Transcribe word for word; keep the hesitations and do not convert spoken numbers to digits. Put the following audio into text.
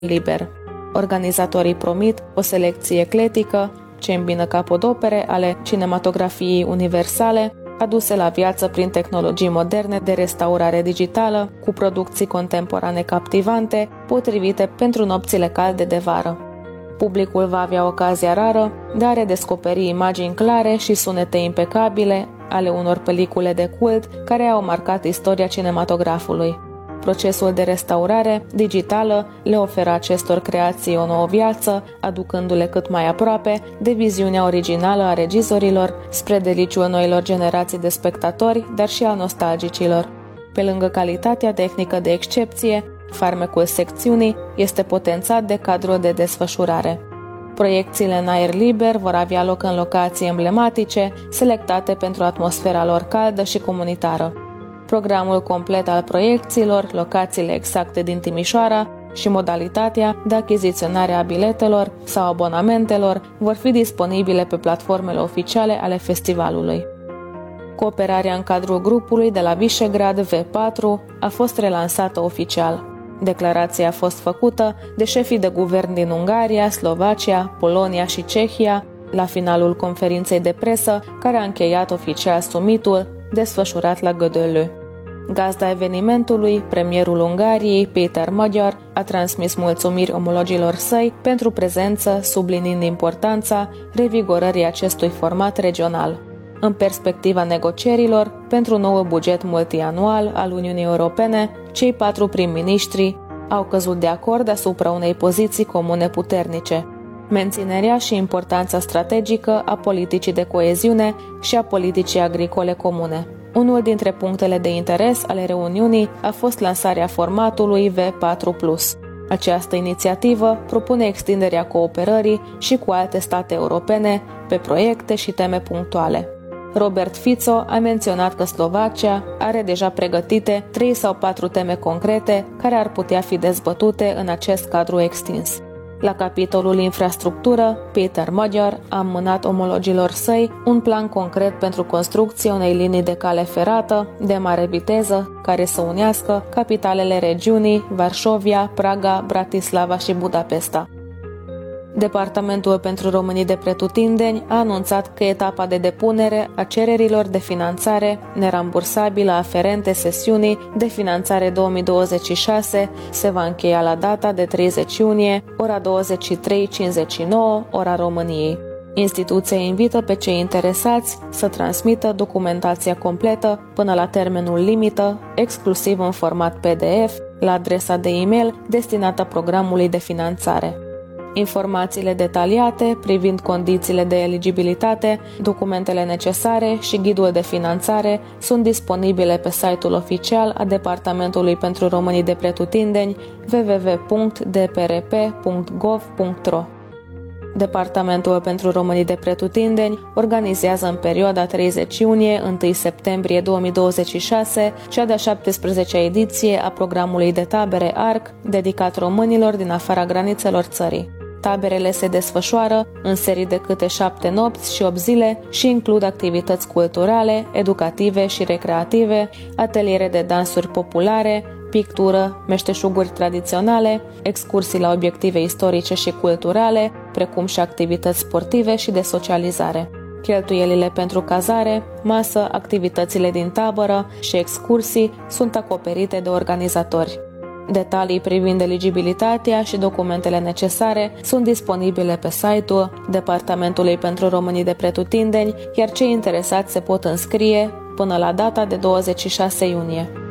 liber. Organizatorii promit o selecție ecletică ce îmbină capodopere ale cinematografiei universale, aduse la viață prin tehnologii moderne de restaurare digitală, cu producții contemporane captivante, potrivite pentru nopțile calde de vară. Publicul va avea ocazia rară de a redescoperi imagini clare și sunete impecabile ale unor pelicule de cult care au marcat istoria cinematografului. Procesul de restaurare digitală le oferă acestor creații o nouă viață, aducându-le cât mai aproape de viziunea originală a regizorilor, spre deliciul noilor generații de spectatori, dar și a nostalgicilor. Pe lângă calitatea tehnică de excepție, farmecul secțiunii este potențat de cadrul de desfășurare. Proiecțiile în aer liber vor avea loc în locații emblematice, selectate pentru atmosfera lor caldă și comunitară. Programul complet al proiecțiilor, locațiile exacte din Timișoara și modalitatea de achiziționare a biletelor sau abonamentelor vor fi disponibile pe platformele oficiale ale festivalului. Cooperarea în cadrul grupului de la Visegrad V patru a fost relansată oficial. Declarația a fost făcută de șefii de guvern din Ungaria, Slovacia, Polonia și Cehia la finalul conferinței de presă care a încheiat oficial summitul desfășurat la Gödöllő. Gazda evenimentului, premierul Ungariei, Péter Magyar, a transmis mulțumiri omologilor săi pentru prezență, subliniind importanța revigorării acestui format regional. În perspectiva negocierilor pentru noul buget multianual al Uniunii Europene, cei patru prim-ministri au căzut de acord asupra unei poziții comune puternice: menținerea și importanța strategică a politicii de coeziune și a politicii agricole comune. Unul dintre punctele de interes ale reuniunii a fost lansarea formatului V patru plus. Această inițiativă propune extinderea cooperării și cu alte state europene pe proiecte și teme punctuale. Robert Fico a menționat că Slovacia are deja pregătite trei sau patru teme concrete care ar putea fi dezbătute în acest cadru extins. La capitolul infrastructură, Péter Magyar a mânat omologilor săi un plan concret pentru construcția unei linii de cale ferată de mare viteză care să unească capitalele regiunii Varșovia, Praga, Bratislava și Budapesta. Departamentul pentru Românii de Pretutindeni a anunțat că etapa de depunere a cererilor de finanțare nerambursabilă aferente sesiunii de finanțare două mii douăzeci și șase se va încheia la data de treizeci iunie, ora douăzeci și trei cincizeci și nouă, ora României. Instituția invită pe cei interesați să transmită documentația completă până la termenul limită, exclusiv în format P D F, la adresa de e-mail destinată programului de finanțare. Informațiile detaliate privind condițiile de eligibilitate, documentele necesare și ghidul de finanțare sunt disponibile pe site-ul oficial a Departamentului pentru Românii de Pretutindeni w w w punct d p r p punct gov punct r o. Departamentul pentru Românii de Pretutindeni organizează în perioada treizeci iunie - întâi septembrie două mii douăzeci și șase cea de-a șaptesprezecea ediție a programului de tabere A R C dedicat românilor din afara granițelor țării. Taberele se desfășoară în serii de câte șapte nopți și opt zile și includ activități culturale, educative și recreative, ateliere de dansuri populare, pictură, meșteșuguri tradiționale, excursii la obiective istorice și culturale, precum și activități sportive și de socializare. Cheltuielile pentru cazare, masă, activitățile din tabără și excursii sunt acoperite de organizatori. Detalii privind eligibilitatea și documentele necesare sunt disponibile pe site-ul Departamentului pentru Românii de Pretutindeni, iar cei interesați se pot înscrie până la data de douăzeci și șase iunie.